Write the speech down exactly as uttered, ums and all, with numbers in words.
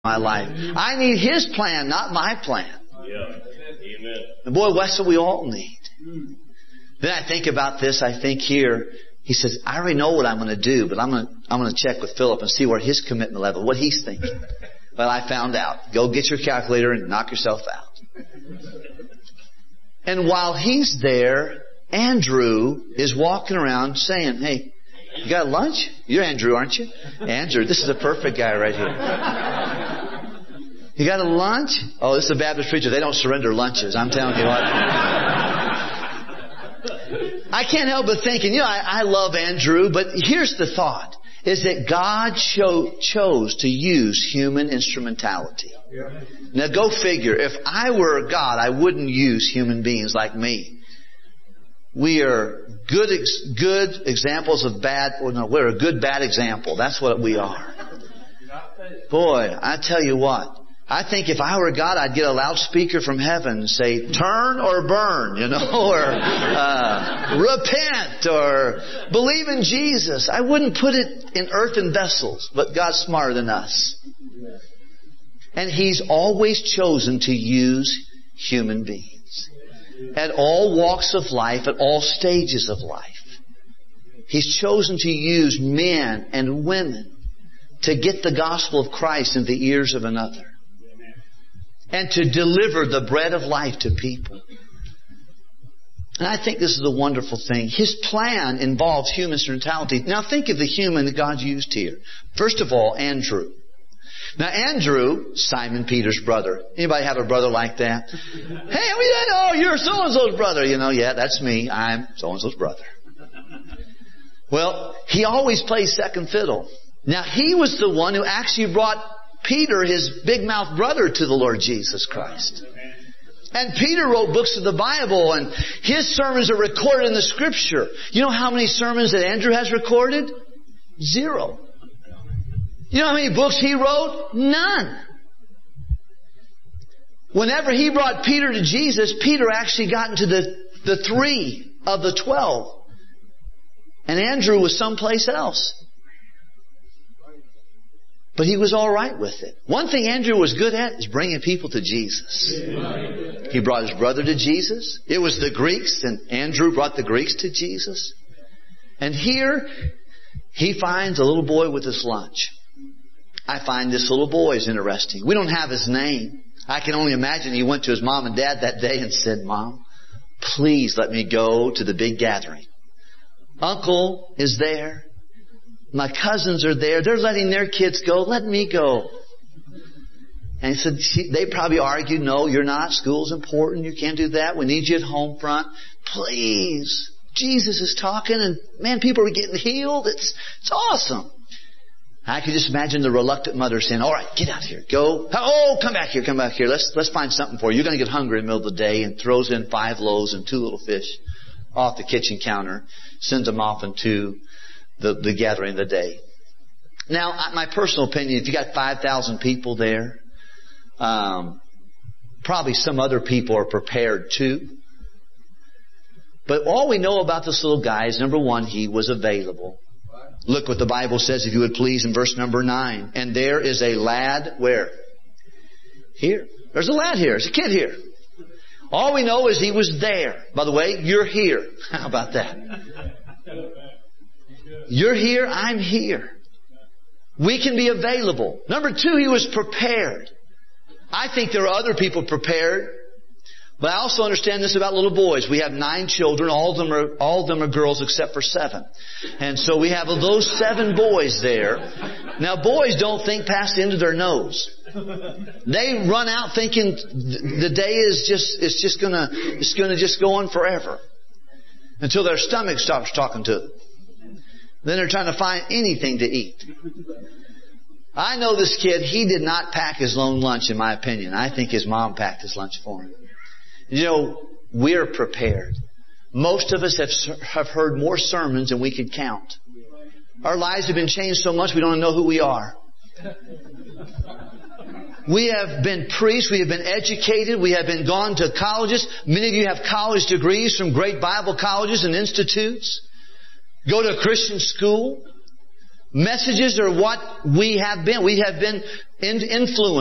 my life. I need His plan, not my plan. Yeah. Amen. And boy, that's what we all need. Then I think about this. I think here, he says, I already know what I'm going to do, but I'm going to, I'm going to check with Philip and see where his commitment level, what he's thinking. But I found out. Go get your calculator and knock yourself out. And while he's there, Andrew is walking around saying, hey, you got lunch? You're Andrew, aren't you? Andrew, this is a perfect guy right here. You got a lunch? Oh, this is a Baptist preacher. They don't surrender lunches. I'm telling you what. I can't help but thinking, you know, I, I love Andrew, but here's the thought, is that God show, chose to use human instrumentality. Yeah. Now go figure. If I were God, I wouldn't use human beings like me. We are good, good examples of bad, or no, we're a good, bad example. That's what we are. Boy, I tell you what. I think if I were God, I'd get a loudspeaker from heaven and say, turn or burn, you know, or uh, repent, or believe in Jesus. I wouldn't put it in earthen vessels, but God's smarter than us. And He's always chosen to use human beings. At all walks of life, at all stages of life. He's chosen to use men and women to get the gospel of Christ in the ears of another. And to deliver the bread of life to people. And I think this is a wonderful thing. His plan involves human instrumentality. Now think of the human that God used here. First of all, Andrew. Now Andrew, Simon Peter's brother. Anybody have a brother like that? Hey, we oh, you're so-and-so's brother. You know, yeah, that's me. I'm so-and-so's brother. Well, he always plays second fiddle. Now he was the one who actually brought Peter, his big-mouthed brother, to the Lord Jesus Christ. And Peter wrote books of the Bible, and his sermons are recorded in the Scripture. You know how many sermons that Andrew has recorded? Zero. You know how many books he wrote? None. Whenever he brought Peter to Jesus, Peter actually got into the, the three of the twelve. And Andrew was someplace else. But he was all right with it. One thing Andrew was good at is bringing people to Jesus. He brought his brother to Jesus. It was the Greeks, and Andrew brought the Greeks to Jesus. And here, he finds a little boy with his lunch. I find this little boy is interesting. We don't have his name. I can only imagine he went to his mom and dad that day and said, Mom, please let me go to the big gathering. Uncle is there. My cousins are there. They're letting their kids go. Let me go. And he said, they probably argued, no, you're not. School's important. You can't do that. We need you at home front. Please. Jesus is talking, and man, people are getting healed. It's, it's awesome. I could just imagine the reluctant mother saying, all right, get out here. Go. Oh, come back here. Come back here. Let's, let's find something for you. You're going to get hungry in the middle of the day, and throws in five loaves and two little fish off the kitchen counter. Sends them off into The, the gathering of the day. Now, my personal opinion, if you got five thousand people there, um, probably some other people are prepared too. But all we know about this little guy is, number one, he was available. Look what the Bible says, if you would please, in verse number nine. And there is a lad, where? Here. There's a lad here. There's a kid here. All we know is he was there. By the way, you're here. How about that? You're here, I'm here. We can be available. Number two, he was prepared. I think there are other people prepared. But I also understand this about little boys. We have nine children. All of them are, all of them are girls except for seven. And so we have those seven boys there. Now boys don't think past the end of their nose. They run out thinking the day is just, it's just gonna, it's gonna just go on forever. Until their stomach stops talking to them. Then they're trying to find anything to eat. I know this kid, he did not pack his own lunch, in my opinion. I think his mom packed his lunch for him. You know, we're prepared. Most of us have, have heard more sermons than we can count. Our lives have been changed so much we don't know who we are. We have been preached. We have been educated. We have been gone to colleges. Many of you have college degrees from great Bible colleges and institutes. Go to a Christian school. Messages are what we have been. We have been influenced